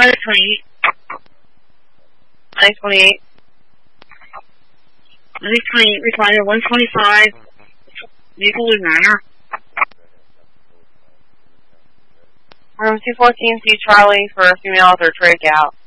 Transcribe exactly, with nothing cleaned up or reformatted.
nine twenty-eight. nine twenty-eight. nine twenty-eight, recliner one twenty-five. Vehicle is Manor. Room two fourteen, see Charlie for female with her trach out.